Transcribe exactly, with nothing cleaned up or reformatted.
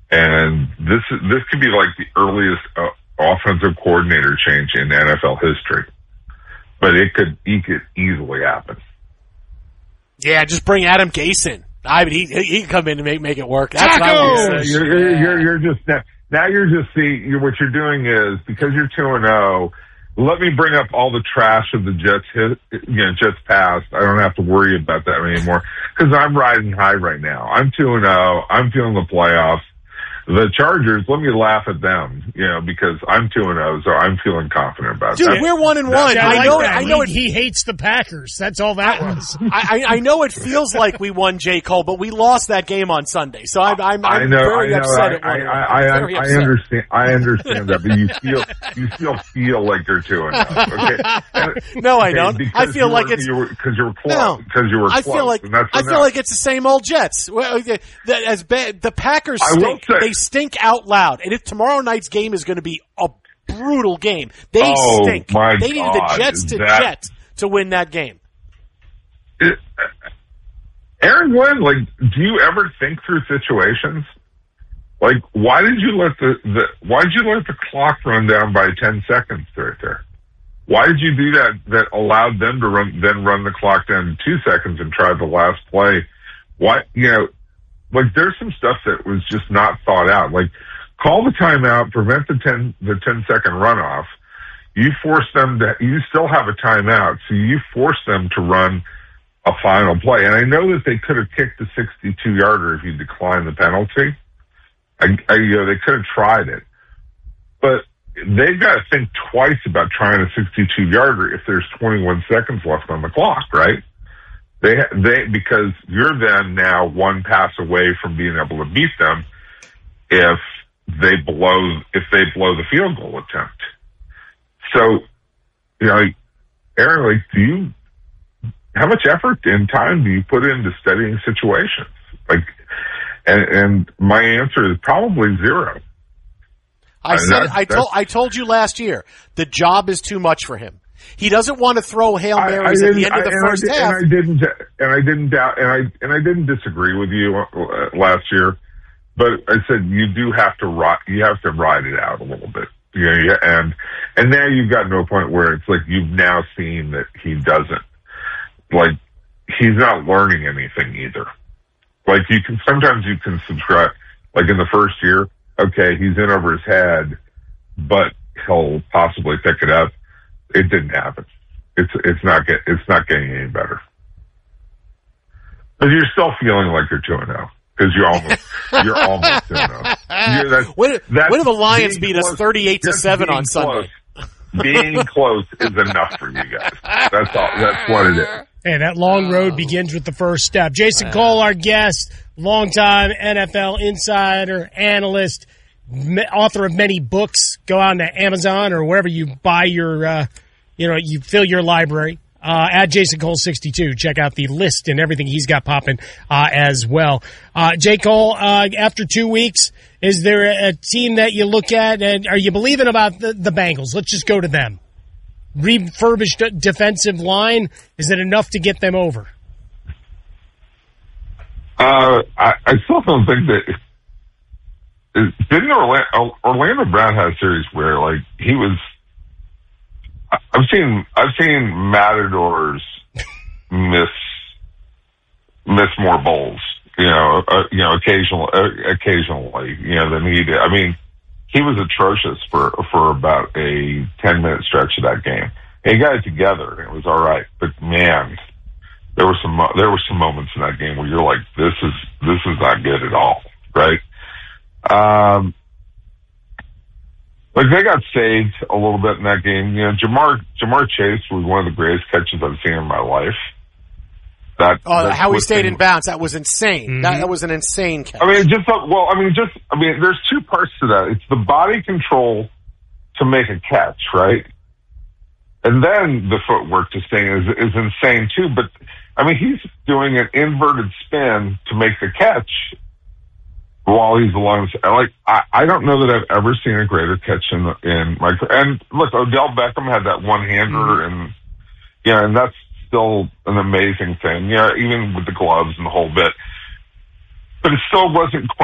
And this this could be like the earliest uh, offensive coordinator change in N F L history. But it could, it could easily happen. Yeah, just bring Adam Gase in. I mean, he he can come in and make make it work. That's what I would say. You're, you're, you're, you're just now, now you're just seeing you're, what you're doing is because you're two and zero. Let me bring up all the trash of the Jets hit, you know, Jets past. I don't have to worry about that anymore because I'm riding high right now. I'm two and zero. I'm feeling the playoffs. The Chargers, let me laugh at them, you know, because I'm two and zero, so I'm feeling confident about Dude, that. Dude, we're one and one. I, I like know. that. I know. He, it, he hates the Packers. That's all that was. I, I know it feels like we won, J. Cole, but we lost that game on Sunday. So I'm, I'm, I'm I know, very I know, upset. I, at one I, of them. I, I, I'm very I upset. understand. I understand that, but you feel, you still feel like you're two and zero. Okay. And, no, I okay, don't. I feel you like were, it's because you were close. No, because you were I close. feel like and that's I feel enough. like it's the same old Jets. Well, the, the, as bad, the Packers I will stink. say- They stink out loud. And if tomorrow night's game is going to be a brutal game, they Oh, stink. my They needed God, the Jets to that- jet to win that game. It, Aaron Glenn, like, do you ever think through situations? Like, why did you let the, the why did you let the clock run down by ten seconds right there? Why did you do that? That allowed them to run, then run the clock down to two seconds and try the last play. Why, you know, like there's some stuff that was just not thought out. Like, call the timeout, prevent the ten the ten second runoff. You force them to. You still have a timeout, so you force them to run a final play. And I know that they could have kicked the sixty-two yarder if you decline the penalty. I, I, you know, they could have tried it, but they've got to think twice about trying a sixty-two yarder if there's twenty-one seconds left on the clock, right? They, they, because you're then now one pass away from being able to beat them if they blow, if they blow the field goal attempt. So, you know, Aaron, like, do you, how much effort and time do you put into studying situations? Like, and, and my answer is probably zero. I Uh, said, that's- I told, I told you last year, the job is too much for him. He doesn't want to throw Hail Marys I, I at the end of the I, first and I, half. and I didn't, and I didn't doubt, and I and I didn't disagree with you uh, last year, but I said you do have to ride, you have to ride it out a little bit, you know, yeah, and and now you've gotten to a point where it's like you've now seen that he doesn't, like he's not learning anything either. Like you can sometimes you can subscribe, like in the first year, okay, he's in over his head, but he'll possibly pick it up. It didn't happen. It's it's not get it's not getting any better. But you're still feeling like you're two and zero because you're almost you're almost two and zero. What if the Lions beat us thirty-eight to seven on Sunday? Being close is enough for you guys. That's all. That's what it is. Hey, that long road begins with the first step. Jason Cole, our guest, longtime N F L insider, analyst, author of many books. Go on to Amazon or wherever you buy your, uh, you know, you fill your library. Uh, at Jason Cole sixty-two. Check out the list and everything he's got popping uh, as well. Uh, J. Cole, uh, after two weeks, is there a, a team that you look at and are you believing about the, the Bengals? Let's just go to them. Refurbished defensive line, is it enough to get them over? Uh, I, I still don't think that. Didn't Orlando, Orlando Brown have a series where like he was? I've seen I've seen Matadors miss miss more bowls, you know, uh, you know, occasionally, uh, occasionally, you know, than he did. I mean, he was atrocious for for about a ten minute stretch of that game. He got it together, and it was all right. But man, there were some there were some moments in that game where you're like, this is this is not good at all, right? Um. Like, they got saved a little bit in that game. You know, Jamar Jamar Chase was one of the greatest catches I've seen in my life. That, oh, that how he stayed thing, in bounds, that was insane. Mm-hmm. That, that was an insane catch. I mean, just, well, I mean, just, I mean, there's two parts to that. It's the body control to make a catch, right? And then the footwork to stay is, is insane too. But, I mean, he's doing an inverted spin to make the catch while he's alone. Like, I, I don't know that I've ever seen a greater catch in, in my, and look, Odell Beckham had that one hander mm-hmm. and, yeah, and that's still an amazing thing. Yeah, even with the gloves and the whole bit, but it still wasn't quite